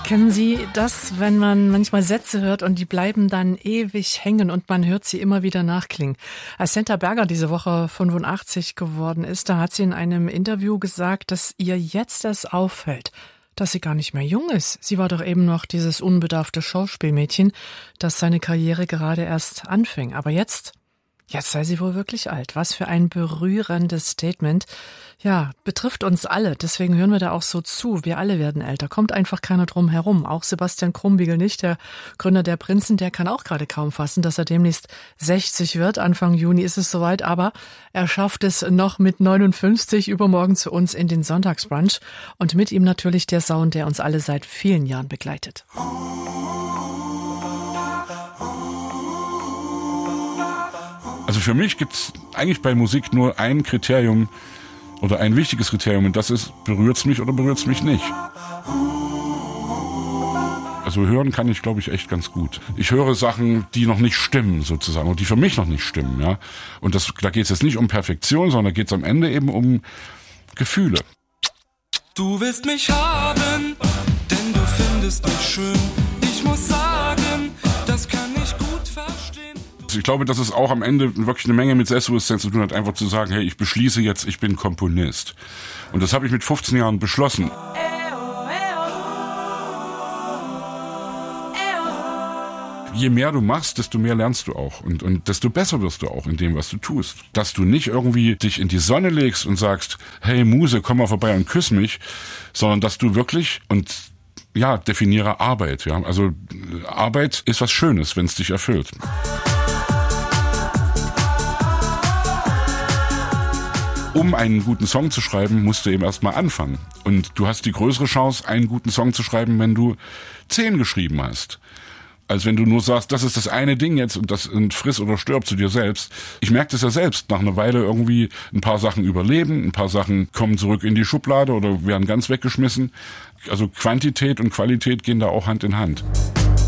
Kennen Sie das, wenn man manchmal Sätze hört und die bleiben dann ewig hängen und man hört sie immer wieder nachklingen? Als Senta Berger diese Woche 85 geworden ist, da hat sie in einem Interview gesagt, dass ihr jetzt erst auffällt, dass sie gar nicht mehr jung ist. Sie war doch eben noch dieses unbedarfte Schauspielmädchen, das seine Karriere gerade erst anfing. Aber jetzt sei sie wohl wirklich alt. Was für ein berührendes Statement. Ja, betrifft uns alle. Deswegen hören wir da auch so zu. Wir alle werden älter. Kommt einfach keiner drum herum. Auch Sebastian Krumbiegel nicht. Der Gründer der Prinzen, der kann auch gerade kaum fassen, dass er demnächst 60 wird. Anfang Juni ist es soweit. Aber er schafft es noch mit 59 übermorgen zu uns in den Sonntagsbrunch. Und mit ihm natürlich der Sound, der uns alle seit vielen Jahren begleitet. Also für mich gibt's eigentlich bei Musik nur ein Kriterium oder ein wichtiges Kriterium und das ist, berührt's mich oder berührt's mich nicht. Also hören kann ich, glaube ich, echt ganz gut. Ich höre Sachen, die noch nicht stimmen sozusagen und die für mich noch nicht stimmen, ja. Und da geht's jetzt nicht um Perfektion, sondern da geht's am Ende eben um Gefühle. Du willst mich haben, denn du findest mich schön. Ich muss sagen, das kann ich gut verstehen. Ich glaube, dass es auch am Ende wirklich eine Menge mit Selbstbewusstsein zu tun hat, einfach zu sagen, hey, ich beschließe jetzt, ich bin Komponist. Und das habe ich mit 15 Jahren beschlossen. Je mehr du machst, desto mehr lernst du auch und desto besser wirst du auch in dem, was du tust. Dass du nicht irgendwie dich in die Sonne legst und sagst, hey Muse, komm mal vorbei und küss mich, sondern dass du wirklich definiere Arbeit. Ja, also Arbeit ist was Schönes, wenn es dich erfüllt. Um einen guten Song zu schreiben, musst du eben erstmal anfangen. Und du hast die größere Chance, einen guten Song zu schreiben, wenn du 10 geschrieben hast. Als wenn du nur sagst, das ist das eine Ding jetzt und friss oder stirb zu dir selbst. Ich merke das ja selbst. Nach einer Weile irgendwie ein paar Sachen überleben, ein paar Sachen kommen zurück in die Schublade oder werden ganz weggeschmissen. Also Quantität und Qualität gehen da auch Hand in Hand.